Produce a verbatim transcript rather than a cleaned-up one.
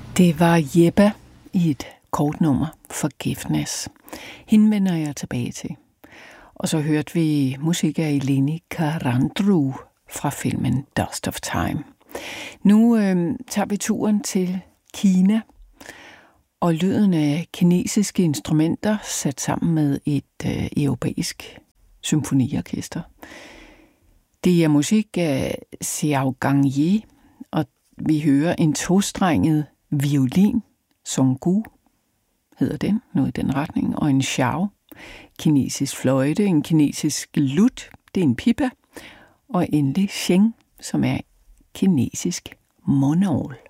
Det var Jeppe i et kort nummer Forgiveness. Hende vender jeg tilbage til. Og så hørte vi musik af Eleni Karandrou fra filmen Dust of Time. Nu øh, tager vi turen til Kina, og lyden af kinesiske instrumenter sat sammen med et øh, europæisk symfoniorkester. Det er musik af Xiao Gangyi, og vi hører en tostrenget violin, Songgu hedder den, noget i den retning, og en xiao, kinesisk fløjte, en kinesisk lut, det er en pipa, og endelig sheng, som er kinesisk mundorgel.